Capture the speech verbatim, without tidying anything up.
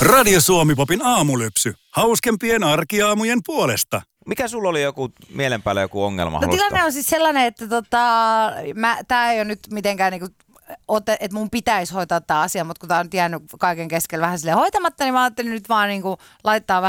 Radio Suomi Popin aamulypsy. Hauskempien arkiaamujen puolesta. Mikä sulla oli joku mielen päällä joku ongelma? No tilanne on siis sellainen, että tota, mä, tää ei ole nyt mitenkään niinku, ote, että mun pitäisi hoitaa tää asia, mutta kun tää on jäänyt kaiken keskellä vähän silleen hoitamatta, niin mä ajattelin nyt vaan niinku laittaa vähän